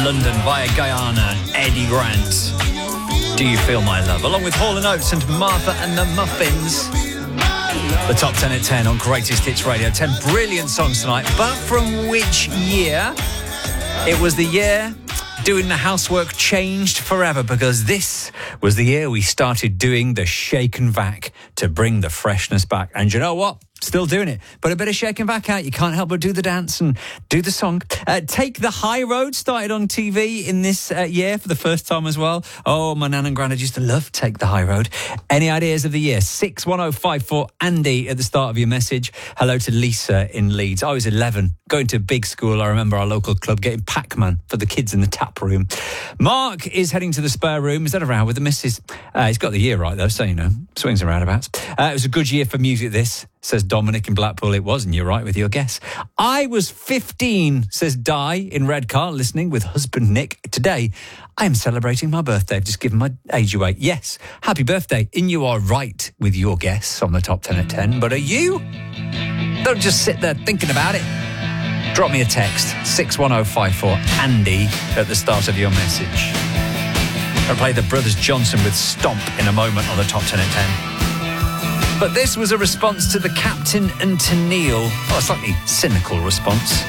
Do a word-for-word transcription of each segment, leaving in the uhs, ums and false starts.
London via Guyana, Eddie Grant. Do You Feel My Love? Along with Hall and Oates and Martha and the Muffins. The top ten at ten on Greatest Hits Radio. ten brilliant songs tonight. But from which year? It was the year doing the housework changed forever, because this was the year we started doing the shake and vac to bring the freshness back. And you know what? Still doing it. But a bit of shake and vac out. You can't help but do the dance and do the song. Uh, Take the High Road started on T V in this uh, year for the first time as well. Oh, my nan and granddad used to love Take the High Road. Any ideas of the year? six one oh five four Andy at the start of your message. Hello to Lisa in Leeds. I was eleven, going to big school. I remember our local club getting Pac-Man for the kids in the tap room. Mark is heading to the spare room. Is that a row with the missus? Uh, he's got the year right, though, so, you know, swings and roundabouts. Uh, it was a good year for music, this, says Dominic in Blackpool. It was, and you're right with your guess. I was fifteen, says Di in Redcar, listening with husband Nick. Today, I am celebrating my birthday. I've just given my age away. Yes, happy birthday. And you are right with your guess on the top ten at ten. But are you? Don't just sit there thinking about it. Drop me a text, six one oh five four Andy at the start of your message. I'll play the Brothers Johnson with Stomp in a moment on the top ten at ten. But this was a response to the Captain and to Neil. Oh, a slightly cynical response.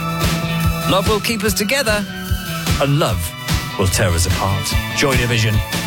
Love will keep us together, and love will tear us apart. Joy Division.